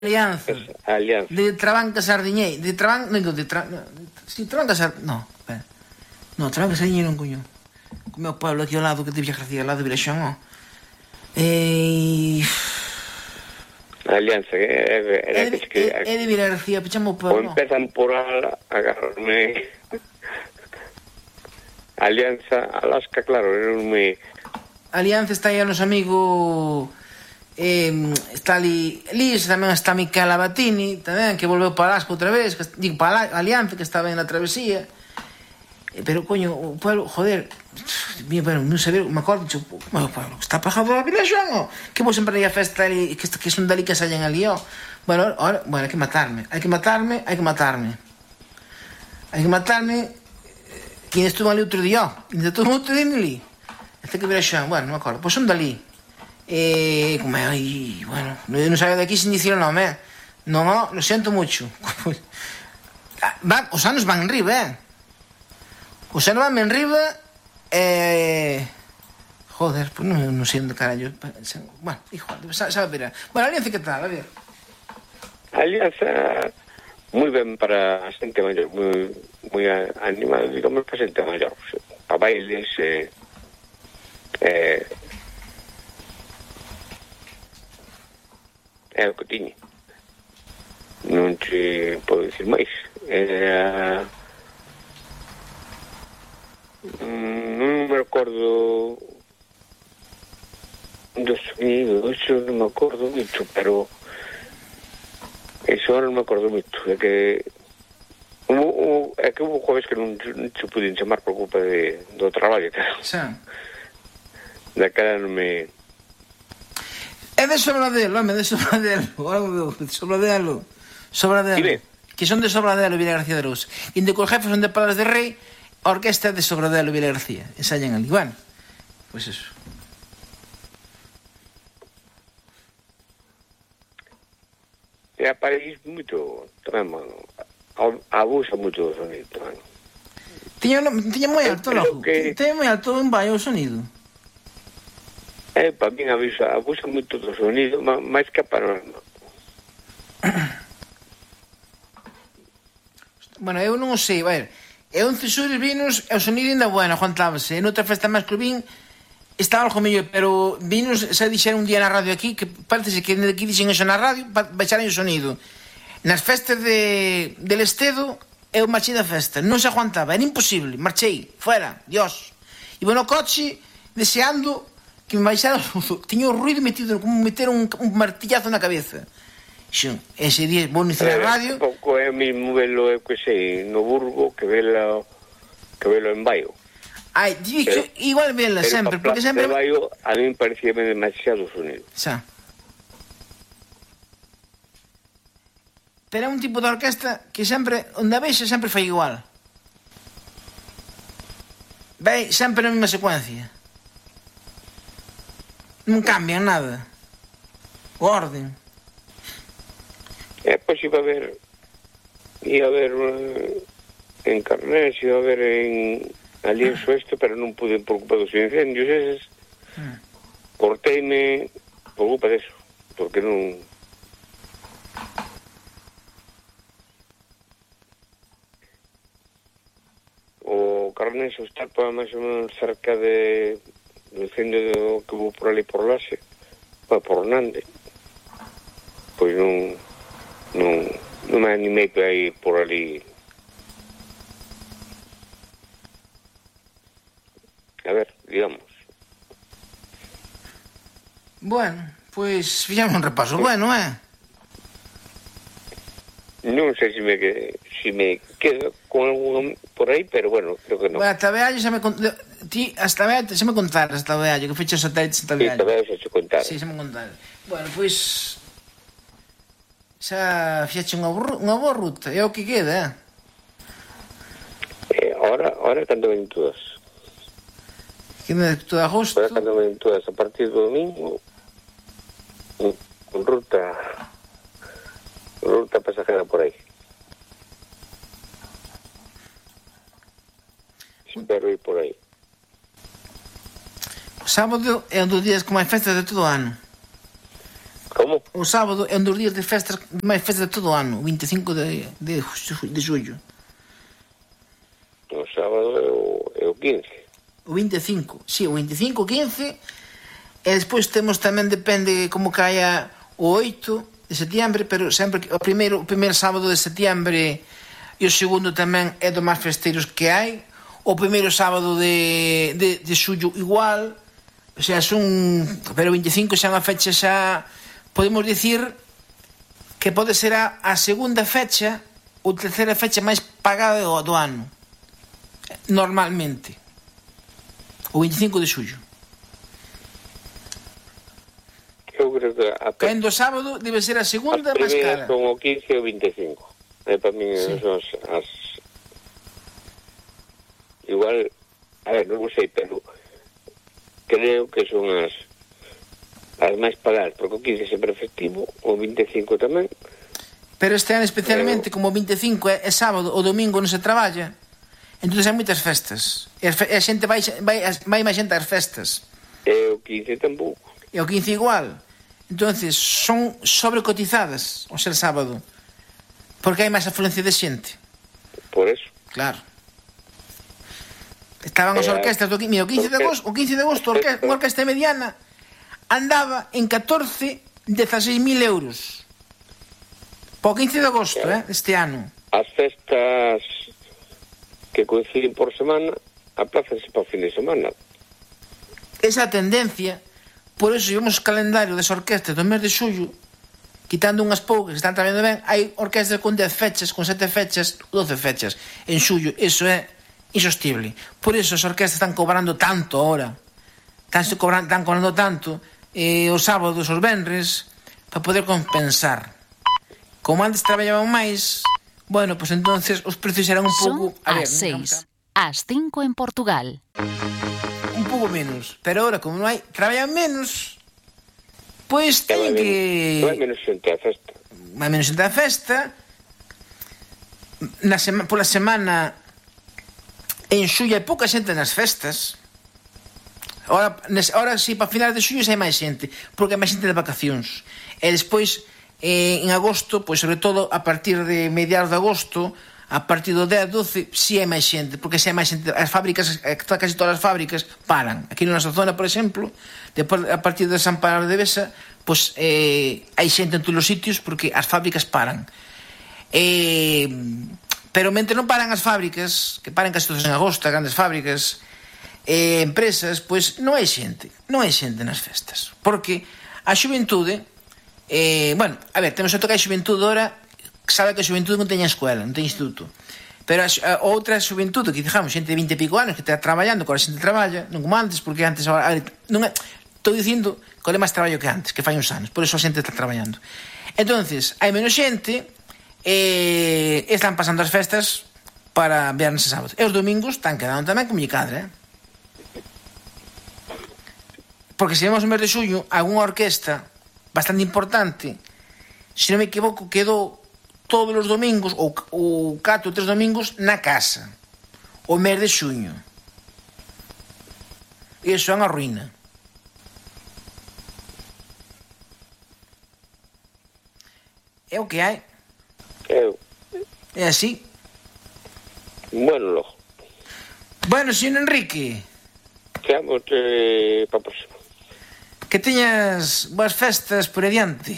Alianza. Alianza. De Trabanca Sardiñei. De Trabanca... Si, Trabanca Sardiñei... No, espera. No, Trabanca Sardiñei non coño. O meu pueblo aquí ao lado que te Villa García, ao lado de Vilaxón, ó. Alianza, era que... É de Villa García, pechamos o O pueblo. empezan por agarrarme... Alianza, Alaska, claro, era un me... Alianza está aí a noso amigo... está ali Liz, tamén está Miquel Abatini tamén, que volveu para Alaska outra vez digo, para Alianza, que estaba en la travesía pero coño, o pueblo, joder bueno, non saber, me acordo o pueblo, está pagado a Vilaxón, que vou sempre aí a festa ali, que son dali que sallen ali, ó. Bueno, ahora, bueno, hai que matarme que estuvo ali outro día, ainda estuvo outro día ali este que Vilaxón, bueno, non me acordo, pois son dali. Como é aí, bueno, non saio de aquí sin dicir o nome, non, lo siento mucho. Os anos van en riba, os anos van en riba, joder, pues non sei onde carallo, bueno, hijo, sabe ver. Bueno, Alianza, que tal, a ver? Alianza, moi ben para a xente maior, moi animado, digamos, para a xente maior, para bailes, é o que tiña, non te podo dicir máis. Non me acordo do sonido, eso non me acordo moito, pero eso non me acordo moito, é que hubo jueves que non se pudin chamar por culpa do traballo, claro. Daquela non me... É de Sobradelo, home, de Sobradelo. Sobradelo. Que son de Sobradelo, Villa García de Arousa. E de Coljefe son de Palas de Rei, a orquesta de Sobradelo, Villa García. Ensayan ali. Bueno, pois eso. E a París moito, tamén, abusa moito do sonido, tamén. Tiña moi alto, logo. Tiña moi alto en vai o sonido. Para min abusa moito do sonido, máis que a panorama. Bueno, eu non o sei, a ver, eu en Cesures vinos e o sonido ainda bueno, aguantábase. En outra festa máis que vin estaba algo mellor, pero vinos, xa dixeron un día na radio aquí, que parece que aquí dixen eso na radio, baixaron o sonido. Nas festas del Estedo, eu marchei da festa, non se aguantaba, era imposible, marchei, fuera, dios. E bueno, o coche, deseando que me baixara, tiña o ruido metido, como meter un martillazo na cabeza. Ese día vou iniciar a radio. Pouco é o mismo velo, eu que sei, no Burgo, que velo en Baio. Ai, dixo, igual vela sempre, porque sempre... Pero Baio, a mí me parecía demasiado sonido. Xa. Pero é un tipo de orquesta que sempre, onde a vexe, sempre fai igual. Vai sempre na mesma secuencia. Non cambian nada. O orden. Pois iba a ver en Carnés, iba a ver ali en Suesto, pero non pude por culpa dos incendios eses. Corteime por culpa deso, porque non... O Carnés está máis ou menos cerca do incendio que hubo por ali por Lase, por Nande. Pois non me animei para ir por ali. A ver, digamos. Bueno, pois fixamos un repaso bueno, Non sei se me quedo con algún por aí, pero bueno, creo que non. Bueno, hasta Beallo xa me ti hasta Beallo xa me contaras, hasta Beallo, que fecha os satélites hasta Beallo. Sí, hasta Beallo xa se contaron. Sí, xa me contaron. Bueno, pois xa fixache unha boa ruta, é o que queda, Ahora cando ven todas. Queda todo agosto. Ahora cando ven todas a partir do domingo, con ruta pasajera por aí. Espero ir por aí. O sábado é un dos días con máis festas de todo o ano. Como? O o sábado é un dos días de festas máis festas de todo o ano, o 25 de xullo. O sábado é o 15. O 25, sí, o 25, o 15, e despois temos tamén, depende como caia o 8 de setiembre, pero sempre o primeiro sábado de setiembre e o segundo tamén é do máis festeiros que hai. O primeiro sábado de xullo igual, o sea, pero o 25 xa é unha fecha xa, podemos dicir que pode ser a segunda fecha ou terceira fecha máis pagada do ano, normalmente, o 25 de xullo. Eu creo que caendo o sábado debe ser a segunda máis cara. As primeiras son o 15 e o 25. Para mí son as... Igual, a ver, non sei, pero creo que son as máis pagadas, porque o 15 sempre é festivo, o 25 tamén. Pero este ano especialmente, como o 25 é sábado, o domingo non se traballa, entón hai moitas festas. E a xente vai máis xente ás festas. E o 15 tampouco. E o 15 igual. Entonces son sobrecotizadas o ser sábado, porque hai máis afluencia de xente. Por eso. Claro. Estaban as orquestas do 15 de agosto, unha orquesta mediana andaba en 16.000 euros. Para o 15 de agosto, este ano. As festas que coinciden por semana aplázanse para o fin de semana. Esa tendencia, por eso vemos o calendario das orquestas do mes de xullo, quitando unhas poucas que están traballando ben, hai orquestas con 10 fechas, con 7 fechas, 12 fechas en xullo. Iso é insostible. Por eso as orquestas están cobrando tanto ahora, están cobrando tanto os sábados, os venres, para poder compensar. Como antes traballaban máis, bueno, pues entonces os precios eran un pouco... Son as 6, as 5 en Portugal. Un pouco menos, pero ahora como non hai, traballan menos, pois teñen que... Vai menos xente a festa. Vai menos xente a festa. Pola semana en xullo hai pouca xente nas festas. Ahora si, para finales de xullo hai máis xente, porque hai máis xente de vacacións. E despois en agosto, pois sobre todo a partir de mediados de agosto, a partir do 10, 12, si hai máis xente, porque se hai máis xente, as fábricas, casi todas as fábricas paran. Aquí na nosa zona, por exemplo, depois, a partir de San Parar de Besa, pois hai xente en todos os sitios porque as fábricas paran. Pero mentre non paran as fábricas, que paran casi todas en agosto, as grandes fábricas, empresas, pois non hai xente nas festas, porque a xuventude, bueno, a ver, temos outra que a xuventude ahora, sabe que a xuventude non teña escuela, non teña instituto, pero a outra xuventude, que digamos, xente de 20 e pico anos que está traballando, que ahora xente traballa, non como antes, porque antes, non é, estou dicindo que é máis traballo que antes, que fai uns anos, por eso a xente está traballando. Entonces, hai menos xente, están pasando as festas para viernes e sábado, e os domingos están quedando tamén como lle cadra, porque se vemos o mes de xullo, algunha orquesta bastante importante, se non me equivoco, quedou todos os domingos, ou 4 ou 3 domingos, na casa, o mes de xuño. E iso é unha ruína. É o que hai. É así. Bueno, logo. Bueno, señor Enrique. Quedamos para a próxima. Que teñas boas festas por adiante.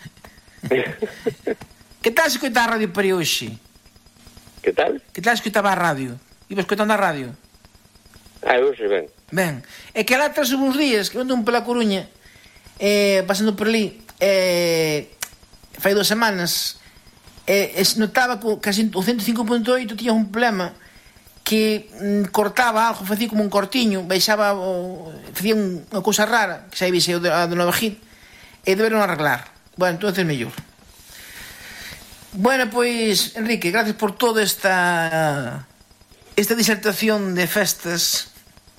Que tal escoitar a radio para hoxe? Que tal? Que tal escoitaba a radio? Iba escoitando a radio? Hoxe ben. Ben, é que lá tras uns días que ando pela Coruña, pasando por ali, fai 2 semanas, notaba que o 105.8 tiña un problema que cortaba algo, facía como un cortiño, baixaba, facía unha cousa rara, que xa vise o do Nova Hit, e deberon arreglar. Bueno, entonces mellor. Bueno, pois, Enrique, gracias por toda esta disertación de festas.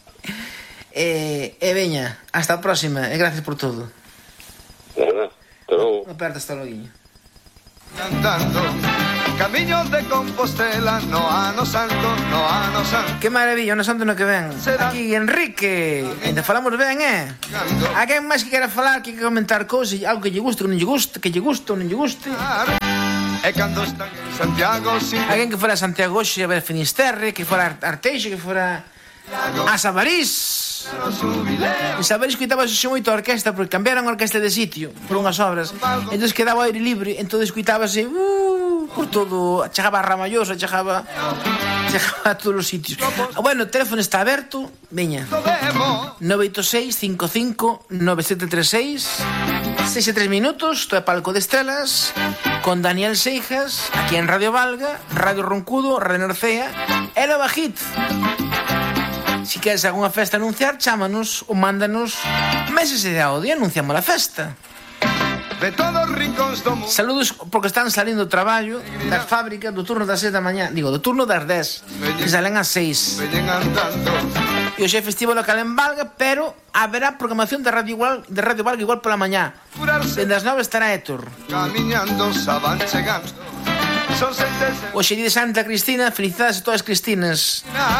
E veña, hasta a próxima, e gracias por todo. Nada, hasta logo. Aperta, hasta logo. Cantando Camiño de Compostela, no ano santo, no ano santo. Que maravilla, ano santo no que ven. Aquí Enrique, ainda falamos ben, A quen máis que quera falar, que comentar cousas, algo que lle guste, que non lle guste, que lle guste ou non lle guste. E cando están en Santiago, sí. Alguén que fora a Santiago Oxe, a ver Finisterre, que fora a Arteixo, que fora a Sabarís. En Sabarís escuitábase moito a orquesta, porque cambiaron a orquesta de sitio por unhas obras. Entón quedaba aire libre, entón escuitábase por todo, chegaba a Ramallosa, chegaba a todos os sitios. Bueno, o teléfono está aberto, veña. 986 55 9736. 6 minutos, todo é Palco de Estelas, con Daniel Seijas, aquí en Radio Valga, Radio Roncudo, Radio Norcea, e Nova Hit. Si queres algunha festa anunciar, chámanos ou mándanos meses de audio e anunciamos a festa. De todos os rincóns do mundo. Saludos porque están salindo do traballo das fábricas do turno das 6 da mañá. Digo, do turno das 10, que salen ás 6. E hoxe é festivo local en Valga, pero haberá programación de Radio Valga igual pola mañá. Dende as 9 estará Héctor. Camiñando, saban chegando. Hoxe é de Santa Cristina, felicidades a todas as Cristinas.